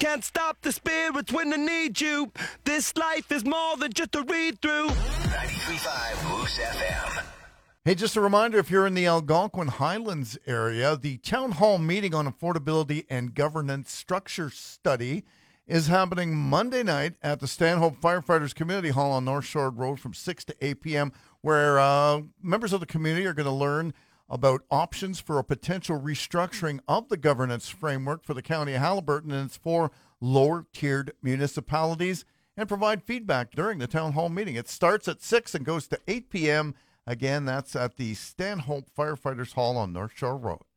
can't stop the spirits when they need you. This life is more than just a read-through. 93.5 Moose FM. Hey, just a reminder, if you're in the Algonquin Highlands area, the Town Hall meeting on affordability and governance structure study is happening Monday night at the Stanhope Firefighters Community Hall on North Shore Road from 6 to 8 p.m., where members of the community are going to learn about options for a potential restructuring of the governance framework for the County of Haliburton and its 4 lower-tiered municipalities, and provide feedback during the Town Hall meeting. It starts at 6 and goes to 8 p.m. Again, that's at the Stanhope Firefighters Hall on North Shore Road.